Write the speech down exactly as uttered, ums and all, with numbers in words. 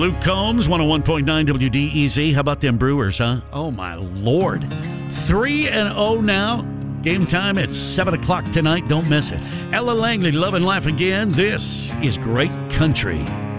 Luke Combs, one oh one point nine W D E Z. How about them Brewers, huh? Oh, my Lord. three and oh now. Game time at seven o'clock tonight. Don't miss it. Ella Langley, Love and Laugh Again. This is Great Country.